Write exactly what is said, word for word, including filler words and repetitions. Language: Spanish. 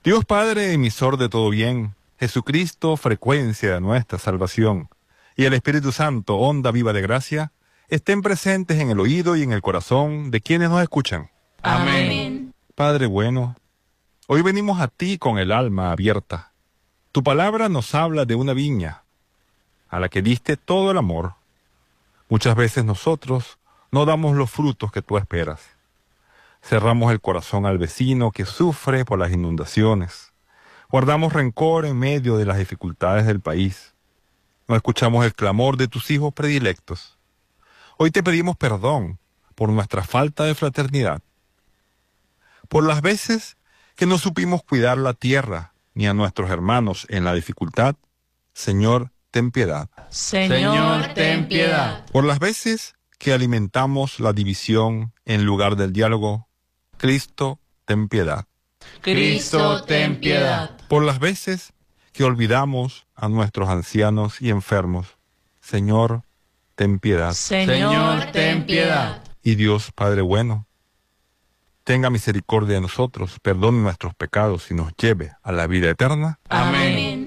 Dios Padre, emisor de todo bien, Jesucristo, frecuencia de nuestra salvación, y el Espíritu Santo, onda viva de gracia, estén presentes en el oído y en el corazón de quienes nos escuchan. Amén. Padre bueno, hoy venimos a ti con el alma abierta. Tu palabra nos habla de una viña, a la que diste todo el amor. Muchas veces nosotros no damos los frutos que tú esperas. Cerramos el corazón al vecino que sufre por las inundaciones. Guardamos rencor en medio de las dificultades del país. No escuchamos el clamor de tus hijos predilectos. Hoy te pedimos perdón por nuestra falta de fraternidad, por las veces que no supimos cuidar la tierra ni a nuestros hermanos en la dificultad. Señor, ten piedad. Señor, ten piedad. Por las veces que alimentamos la división en lugar del diálogo. Cristo, ten piedad. Cristo, ten piedad. Por las veces que olvidamos a nuestros ancianos y enfermos. Señor, ten piedad. Señor, ten piedad. Y Dios, Padre bueno, tenga misericordia de nosotros, perdone nuestros pecados y nos lleve a la vida eterna. Amén.